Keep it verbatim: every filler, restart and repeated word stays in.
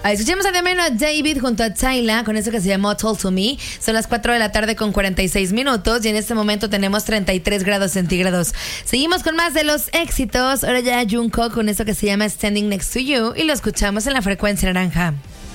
Ah, escuchemos a Damiano David junto a Tyla con eso que se llamó Talk to Me. Son las cuatro de la tarde con cuarenta y seis minutos y en este momento tenemos treinta y tres grados centígrados. Seguimos con más de los éxitos. Ahora ya Jungkook con eso que se llama Standing Next to You y lo escuchamos en la frecuencia naranja.